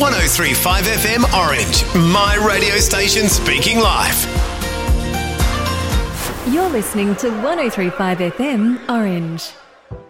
103.5 FM Orange, my radio station speaking live. You're listening to 103.5 FM Orange.